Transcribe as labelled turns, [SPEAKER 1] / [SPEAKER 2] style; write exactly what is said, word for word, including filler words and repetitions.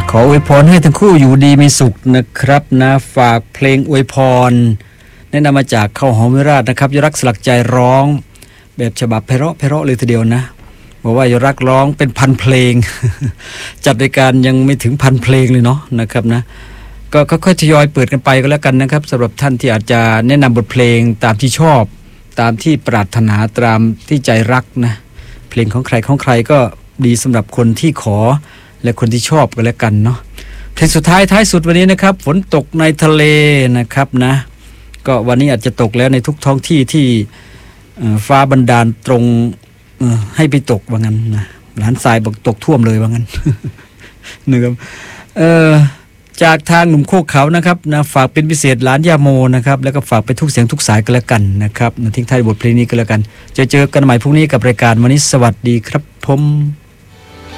[SPEAKER 1] ขออวยพรให้ทั้งคู่อยู่ดีมีสุขนะครับนะฝากเพลงอวยพรแนะนำมาจากข้าวหอมวิราชนะครับยรักสลักใจร้องแบบฉบับไพเราะไพเราะเลยทีเดียวนะบอกว่ายรักร้องเป็นพันเพลง จัดรายการยังไม่ถึงพันเพลงเลยเนาะนะครับนะก็ค่อยๆทยอยเปิดกันไปก็แล้วกันนะครับสำหรับท่านที่อาจจะแนะนำบทเพลงตามที่ชอบตามที่ปรารถนาตามที่ใจรักนะเพลงของใครของใครก็ดีสำหรับคนที่ขอและคนที่ชอบก็แล้วกันเนาะเพลงสุดท้ายท้ายสุดวันนี้นะครับฝนตกในทะเลนะครับนะก็วันนี้อาจจะตกแล้วในทุกท้องที่ที่ฟ้าบันดาลตรงให้ไปตกว่างั้นนะหลานทรายบอกตกท่วมเลยว่างั้น นะครับเออจากทางหนุ่มโคกเขานะครับนะฝากเป็นพิเศษหลานยาโมนะครับแล้วก็ฝากไปทุกเสียงทุกสายก็แล้วกันนะครับทิ้งท้ายบทเพลงนี้ก็แล้วกันจะเจอกันใหม่พรุ่งนี้กับรายการวันนี้สวัสดีครับผม